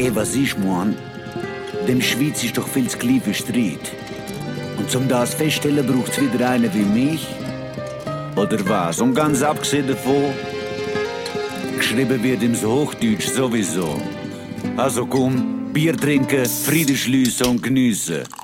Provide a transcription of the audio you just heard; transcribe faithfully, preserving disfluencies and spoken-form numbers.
Versteh, was ich mein? Dem Schweiz ist doch viel zu klein für Streit. Und zum das feststellen braucht's wieder einen wie mich? Oder was? Und ganz abgesehen davon, geschrieben wird im Hochdeutsch sowieso. Also komm, Bier trinken, Frieden schliessen und geniessen.